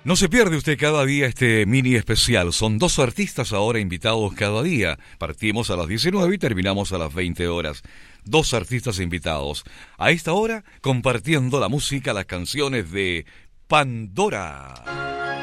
No se pierde usted cada día este mini especial. Son 2 artistas ahora invitados cada día. Partimos a las 19 y terminamos a las 20 horas. 2 artistas invitados. A esta hora, compartiendo la música, las canciones de Pandora.